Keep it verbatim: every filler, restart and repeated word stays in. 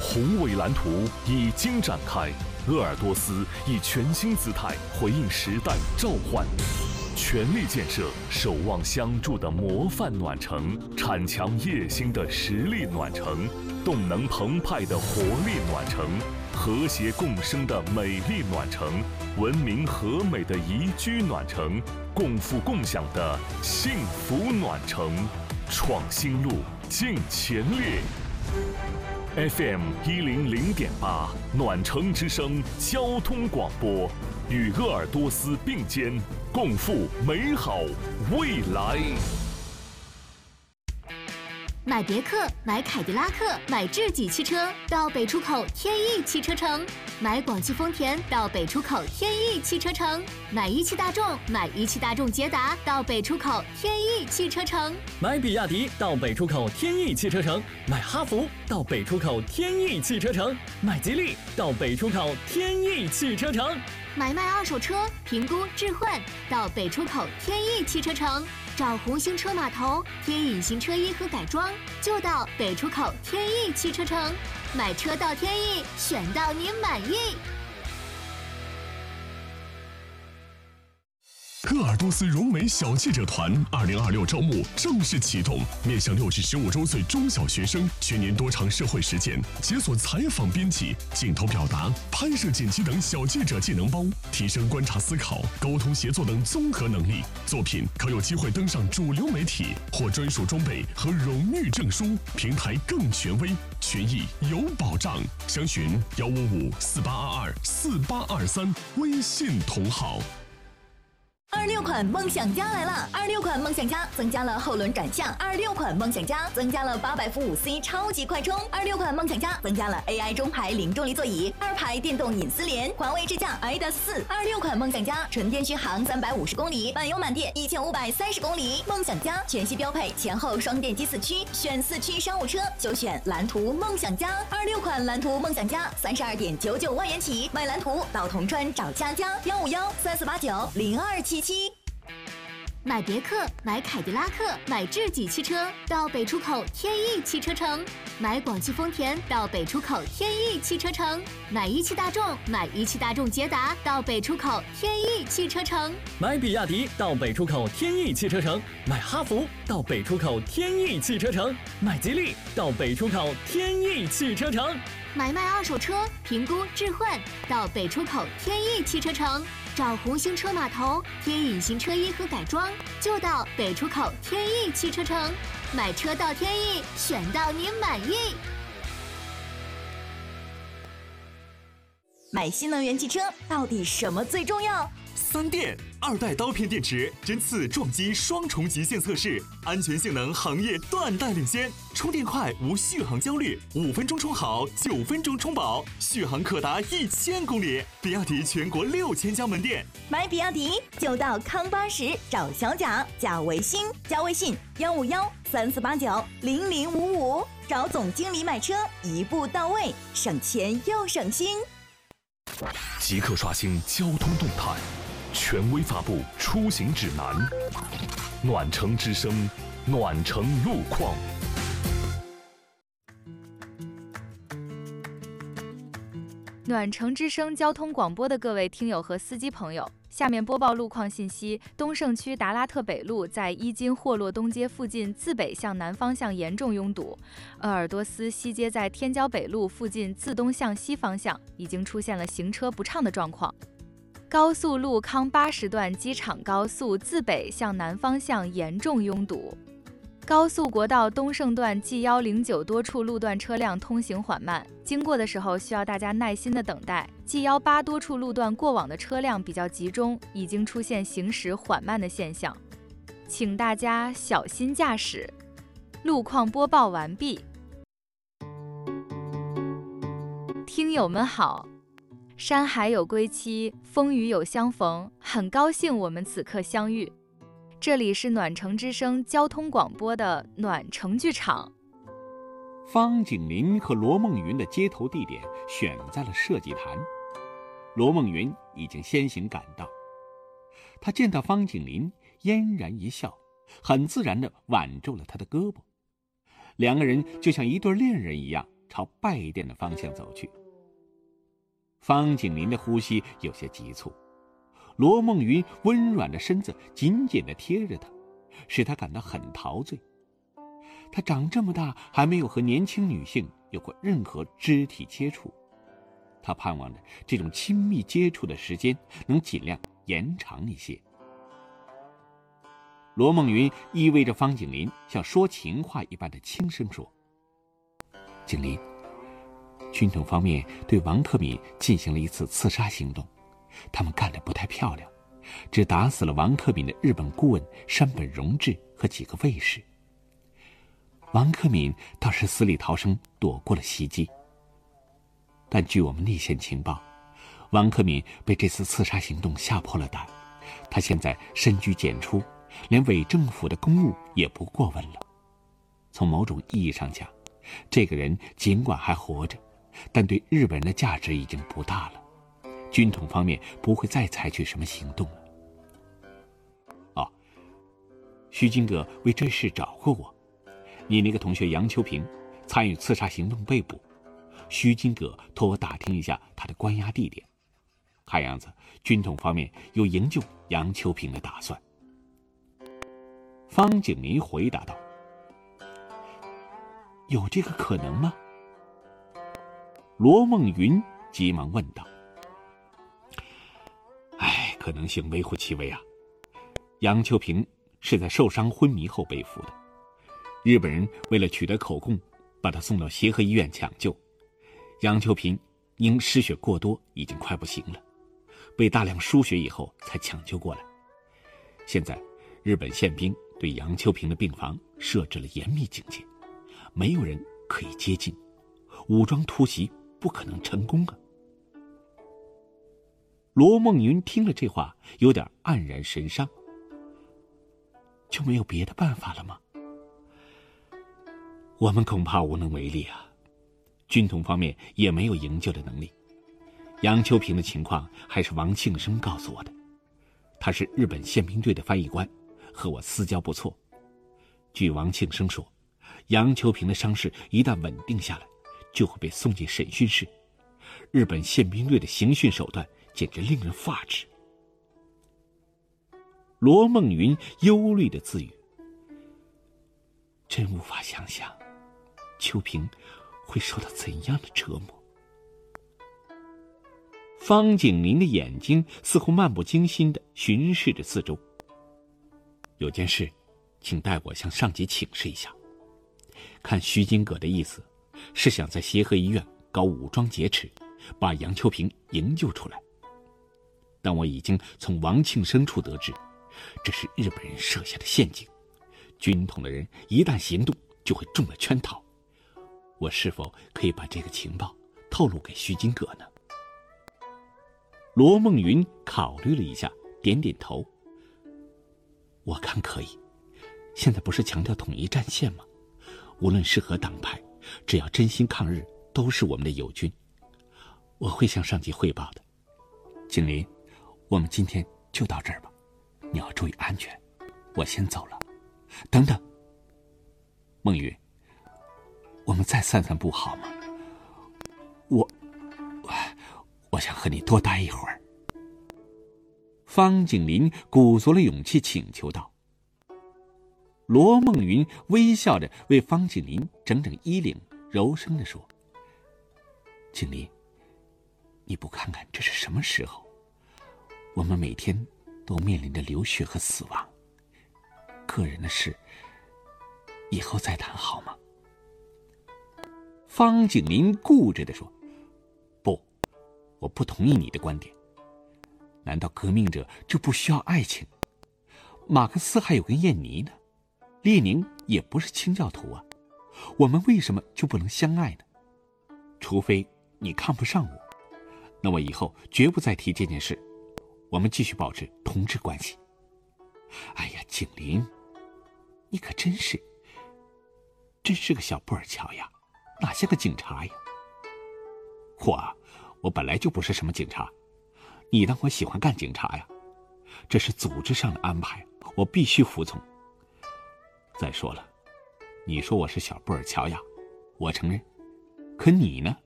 宏伟蓝图已经展开，鄂尔多斯以全新姿态回应时代召唤，全力建设守望相助的模范暖城，铲强叶兴的实力暖城，动能澎湃的活力暖城，和谐共生的美丽暖城，文明和美的宜居暖城，共富共享的幸福暖城。创新路，进前列。F M 一零零点八，暖城之声交通广播，与鄂尔多斯并肩，共赴美好未来。 买别克、买凯迪拉克、买智己汽车到北出口天翼汽车城；买广汽丰田到北出口天翼汽车城；买一汽大众、买一汽大众捷达到北出口天翼汽车城； 买比亚迪到北出口天翼汽车城；买哈弗到北出口天翼汽车城；买吉利到北出口天翼汽车城； 买卖二手车、评估置换到北出口天翼汽车城。找红星车码头贴隐形车衣和改装，就到北出口天翼汽车城。买车到天翼，选到您满意。 鄂尔多斯融美小记者团二零二六招募正式启动，面向六至十五周岁中小学生，全年多场社会实践，解锁采访编辑、镜头表达、拍摄剪辑等小记者技能包，提升观察思考、沟通协作等综合能力。作品可有机会登上主流媒体，获专属装备和荣誉证书，平台更权威，权益有保障。详询幺五五四八二二四八二三微信同号。 二六款梦想家来了！二六款梦想家增加了后轮转向，二六款梦想家增加了八百伏五 C 超级快充，二六款梦想家增加了 A I 中排零重力座椅，二排电动隐私联，环卫支架 I D A S 四。二六款梦想家纯电续航三百五十公里，满油满电一千五百三十公里。梦想家全系标配前后双电机四驱，选四驱商务车就选蓝图梦想家。二六款蓝图梦想家三十二点九九万元起，买蓝图到铜川找佳佳，幺五幺三四八九零二七七。 买别克、买凯迪拉克、买智己汽车到北出口天翼汽车城；买广汽丰田到北出口天翼汽车城；买一汽大众、买一汽大众捷达到北出口天翼汽车城； 买比亚迪到北出口天翼汽车城；买哈弗到北出口天翼汽车城；买吉利到北出口天翼汽车城； 买卖二手车、评估置换到北出口天翼汽车城。找红星车码头贴隐形车衣和改装，就到北出口天翼汽车城。买车到天翼，选到您满意。 买新能源汽车到底什么最重要？ 三电二代刀片电池针刺撞击双重极限测试，安全性能行业断代领先，充电快无续航焦虑，五分钟充好，九分钟充饱，续航可达一千公里。比亚迪全国六千家门店， 买比亚迪就到康巴什找小贾，加微信，加微信幺五幺三四八九零零五五，找总经理买车，一步到位，省钱又省心。 即刻刷新交通动态。权威发布出行指南，暖城之声，暖城路况。 暖城之声交通广播的各位听友和司机朋友，下面播报路况信息：东胜区达拉特北路在伊金霍洛东街附近自北向南方向严重拥堵；鄂尔多斯西街在天骄北路附近自东向西方向已经出现了行车不畅的状况。高速路康八十段机场高速自北向南方向严重拥堵。高速国道东胜段 G 一零九多处路段车辆通行缓慢，经过的时候需要大家耐心的等待。G 一八多处路段过往的车辆比较集中，已经出现行驶缓慢的现象，请大家小心驾驶。路况播报完毕。听友们好，山海有归期，风雨有相逢，很高兴我们此刻相遇。这里是暖城之声交通广播的暖城剧场。 方景林和罗梦云的接头地点选在了社稷坛。罗梦云已经先行赶到，他见到方景林嫣然一笑，很自然地挽住了他的胳膊，两个人就像一对恋人一样朝拜殿的方向走去。方景林的呼吸有些急促，罗梦云温软的身子紧紧地贴着他，使他感到很陶醉。他长这么大还没有和年轻女性有过任何肢体接触，他盼望着这种亲密接触的时间能尽量延长一些。罗梦云依偎着方景林，像说情话一般的轻声说：“景林，军统方面对王克敏进行了一次刺杀行动，他们干得不太漂亮，只打死了王克敏的日本顾问山本荣治和几个卫士。王克敏倒是死里逃生，躲过了袭击。但据我们内线情报，王克敏被这次刺杀行动吓破了胆，他现在深居简出，连伪政府的公务也不过问了。从某种意义上讲，这个人尽管还活着，但对日本人的价值已经不大了。军统方面不会再采取什么行动了。哦，徐金阁为这事找过我，你那个同学杨秋平参与刺杀行动被捕，徐金阁托我打听一下他的关押地点，看样子军统方面有营救杨秋平的打算。方景林回答道：“有这个可能吗？”罗梦云急忙问道：“哎，可能性微乎其微啊。杨秋平是在受伤昏迷后被俘的，日本人为了取得口供，把他送到协和医院抢救。杨秋平因失血过多，已经快不行了，被大量输血以后才抢救过来。现在日本宪兵对杨秋平的病房设置了严密警戒，没有人可以接近，武装突袭不可能成功啊。”罗梦云听了这话，有点黯然神伤。就没有别的办法了吗？我们恐怕无能为力啊，军统方面也没有营救的能力。杨秋平的情况还是王庆生告诉我的，他是日本宪兵队的翻译官，和我私交不错。据王庆生说，杨秋平的伤势一旦稳定下来，就会被送进审讯室。日本宪兵队的刑讯手段简直令人发指。罗梦云忧虑的自语：“真无法想象，秋平会受到怎样的折磨。”方景林的眼睛似乎漫不经心地巡视着四周。“有件事，请代我向上级请示一下。看徐金阁的意思，是想在协和医院搞武装劫持，把杨秋平营救出来。但我已经从王庆生处得知，这是日本人设下的陷阱，军统的人一旦行动就会中了圈套。我是否可以把这个情报透露给徐金阁呢？”罗梦云考虑了一下，点点头：“我看可以。现在不是强调统一战线吗？无论是何党派，只要真心抗日，都是我们的友军。我会向上级汇报的。景林，我们今天就到这儿吧，你要注意安全。我先走了。等等，梦云，我们再散散步好吗？我我想和你多待一会儿。”方景林鼓足了勇气请求道。罗梦云微笑着为方景林整整衣领，柔声地说：“景林，你不看看这是什么时候？我们每天都面临着流血和死亡，个人的事以后再谈好吗？”方景林固执地说：“不，我不同意你的观点。难道革命者就不需要爱情？马克思还有个燕妮呢，列宁也不是清教徒啊，我们为什么就不能相爱呢？除非你看不上我，那我以后绝不再提这件事，我们继续保持同志关系。”哎呀，景林，你可真是真是个小布尔乔呀，哪像个警察呀？我啊，我本来就不是什么警察，你当我喜欢干警察呀？这是组织上的安排，我必须服从。再说了，你说我是小布尔乔亚，我承认， 可你呢？